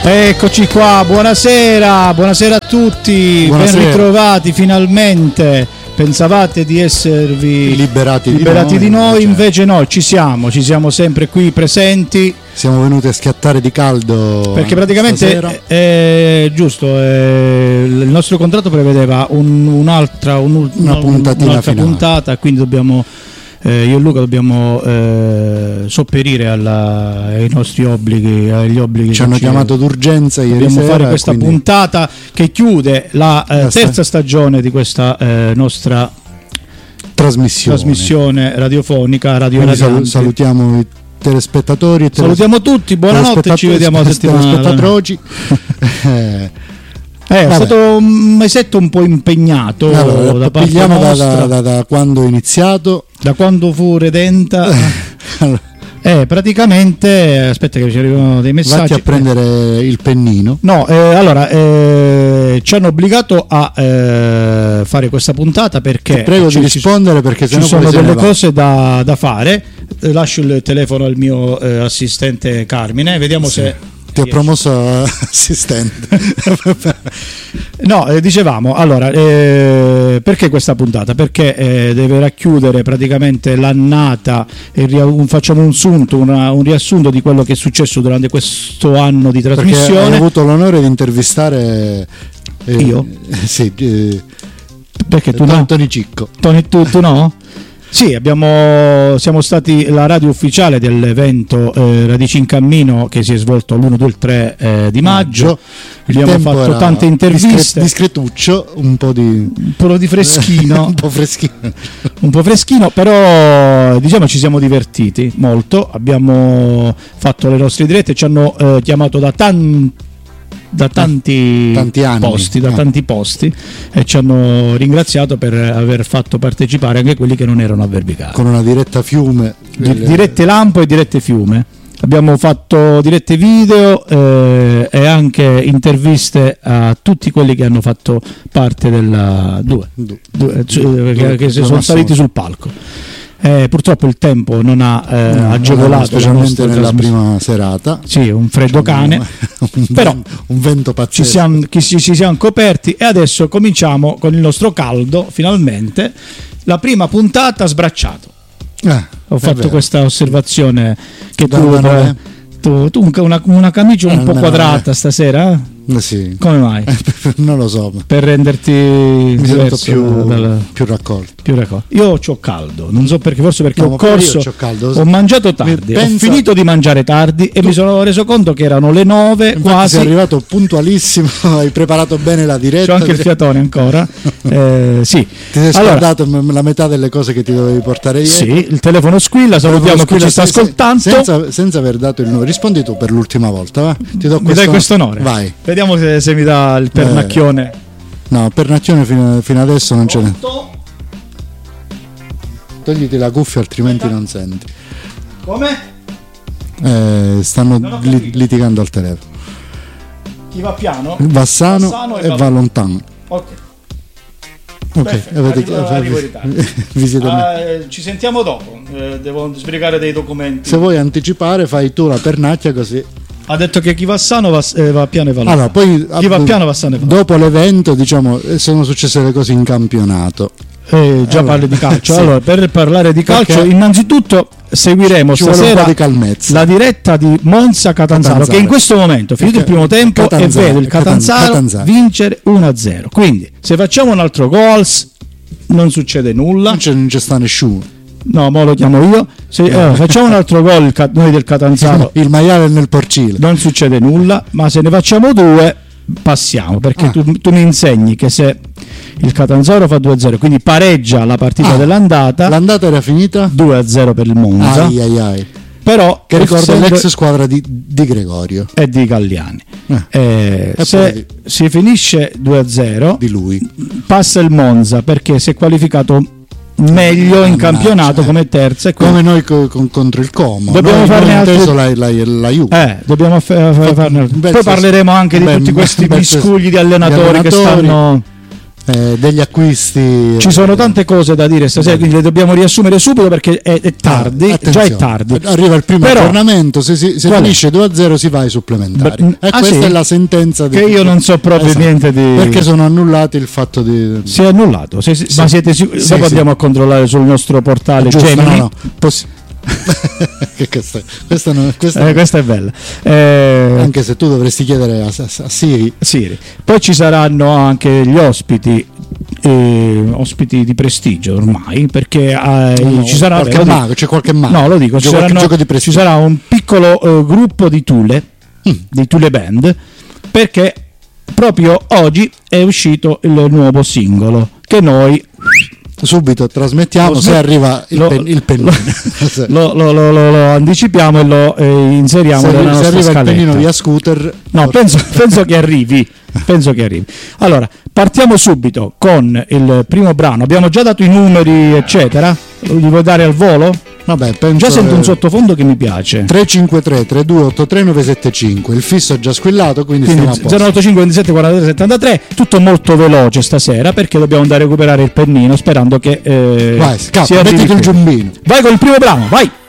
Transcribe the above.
Eccoci qua, buonasera a tutti, buonasera. Ben ritrovati finalmente. Pensavate di esservi liberati di noi, invece no, ci siamo sempre qui presenti. Siamo venuti a schiattare di caldo. Perché praticamente il nostro contratto prevedeva un'altra puntata, quindi dobbiamo io e Luca dobbiamo sopperire ai nostri obblighi, agli obblighi. Ci hanno chiamato d'urgenza ieri sera. Dobbiamo fare questa puntata che chiude la terza stagione di questa nostra trasmissione radiofonica. Salutiamo i telespettatori. Salutiamo tutti, buonanotte, ci vediamo la settimana. Oggi. È stato un mesetto un po' impegnato da parte nostra. Da quando è iniziato, da quando fu redenta. Praticamente, aspetta che ci arrivano dei messaggi. Vatti a prendere il pennino. No, ci hanno obbligato a fare questa puntata perché ti prego di rispondere, perché ci sono delle cose da fare. Lascio il telefono al mio assistente Carmine, vediamo se ti ho promosso assistente. No, dicevamo, allora, perché questa puntata? Perché deve racchiudere praticamente l'annata e facciamo un riassunto di quello che è successo durante questo anno di trasmissione. Perché hai avuto l'onore di intervistare io? Sì, perché tu Tony Cicco. Tu no? Sì, siamo stati la radio ufficiale dell'evento Radici in Cammino, che si è svolto l'1, 2 e 3 di maggio. Abbiamo fatto tante interviste. Discretuccio, un po' di freschino. un po' freschino, però diciamo ci siamo divertiti molto. Abbiamo fatto le nostre dirette, ci hanno chiamato da tanti posti e ci hanno ringraziato per aver fatto partecipare anche quelli che non erano a Verbicare, con una diretta fiume, dirette lampo e dirette fiume. Abbiamo fatto dirette video e anche interviste a tutti quelli che hanno fatto parte della che sono saliti sul palco. Purtroppo il tempo non ha agevolato, specialmente nella prima serata. Sì, un freddo cane, però un vento pazzesco. Ci siamo coperti e adesso cominciamo con il nostro caldo, finalmente. La prima puntata sbracciato. Ho fatto questa osservazione che tu una camicia un po' quadrata stasera? Sì. Come mai? Non lo so. Per renderti più raccolto. Io c'ho caldo, non so perché, forse perché ho corso, caldo. ho mangiato tardi, ho finito di mangiare tardi e mi sono reso conto che erano le 9. Infatti quasi. Sei arrivato puntualissimo, hai preparato bene la diretta. C'ho anche il fiatone ancora. Sì. Ti sei scordato la metà delle cose che ti dovevi portare ieri. Sì, il telefono squilla, salutiamo chi ci sta ascoltando. Senza aver dato il nome. Rispondi tu per l'ultima volta, va? Mi dai questo onore? Vai. Vediamo se mi dà il pernacchione. No, pernacchione fino adesso non ce n'è. Togliti la cuffia, altrimenti non senti. Come? Stanno litigando al telefono. Chi va piano? Va sano e va lontano. Ok. Ci sentiamo dopo. Devo sbrigare dei documenti. Se vuoi anticipare, fai tu la pernacchia così. Ha detto che chi va sano va piano e va lontano. Allora, poi, chi va piano va sano e va lontano. Dopo l'evento, diciamo, sono successe le cose in campionato. Parli di calcio. Sì. Allora, per parlare di calcio, innanzitutto seguiremo stasera la diretta di Monza Catanzaro, che in questo momento, finito il primo tempo, e vedo il Catanzaro vincere 1-0. Quindi, se facciamo un altro gol, non succede nulla. Non c'è sta nessuno. No, mo lo chiamo io. Se facciamo un altro gol noi del Catanzaro, il maiale nel porcile, non succede nulla, ma se ne facciamo 2 passiamo, perché tu mi insegni che se il Catanzaro fa 2-0, quindi pareggia la partita dell'andata. L'andata era finita 2-0 per il Monza. Però che ricorda l'ex squadra di Gregorio e di Galliani. Se si finisce 2-0 di lui, passa il Monza, perché si è qualificato meglio in campionato come terza, e come noi contro il Como. Dobbiamo farne altri. La Juve. Dobbiamo farne. Poi parleremo anche di tutti questi miscugli di allenatori che stanno. degli acquisti. Ci sono tante cose da dire stasera, quindi le dobbiamo riassumere subito perché è tardi, già è tardi. Arriva il primo aggiornamento, se finisce 2-0 si va ai supplementari. E questa è la sentenza che io non so proprio niente di... Perché sono annullati il fatto di... Si è annullato, ma siete sicuri? Dopo andiamo a controllare sul nostro portale Gemini. No. Questa è bella, anche se tu dovresti chiedere a Siri. Poi ci saranno anche gli ospiti di prestigio ormai, perché ci sarà qualche mago. No, lo dico, ci sarà un piccolo gruppo di Thule, dei Thule Band, perché proprio oggi è uscito il nuovo singolo che noi subito trasmettiamo, se arriva il pennino lo anticipiamo e lo inseriamo nella nostra scaletta. Se arriva il pennino via scooter, no, penso che arrivi. Allora, partiamo subito con il primo brano. Abbiamo già dato i numeri eccetera, li vuoi dare al volo? Vabbè, già sento un sottofondo che mi piace. 353 3283 975, il fisso è già squillato, quindi stiamo a posto. 085 27 43 73, tutto molto veloce stasera perché dobbiamo andare a recuperare il pennino sperando che vai, scappa, mettiti il giumbino. Vai con il primo brano, vai!